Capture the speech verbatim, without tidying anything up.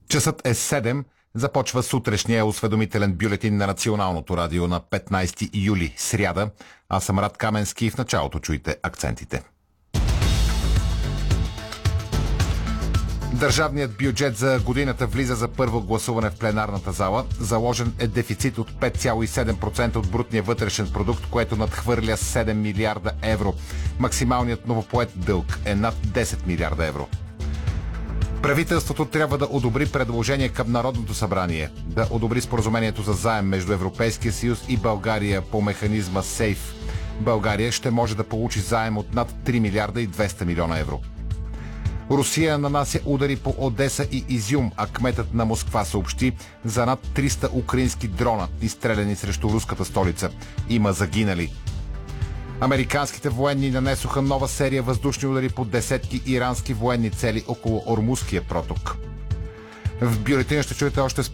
Часът е седем. Започва сутрешния осведомителен бюлетин на Националното радио на петнайсети юли, сряда. Аз съм Рад Каменски и в началото чуйте акцентите. Държавният бюджет за годината влиза за първо гласуване в пленарната зала. Заложен е дефицит от пет цяло и седем процента от брутния вътрешен продукт, което надхвърля седем милиарда евро. Максималният новопоет дълг е над десет милиарда евро. Правителството трябва да одобри предложение към Народното събрание да одобри споразумението за заем между Европейския съюз и България по механизма СЕЙФ. България ще може да получи заем от над три милиарда и двеста милиона евро. Русия нанася удари по Одеса и Изюм, а кметът на Москва съобщи за над триста украински дрона, изстреляни срещу руската столица. Има загинали. Американските военни нанесоха нова серия въздушни удари по десетки ирански военни цели около Ормузския проток. В бюлетина ще чуете още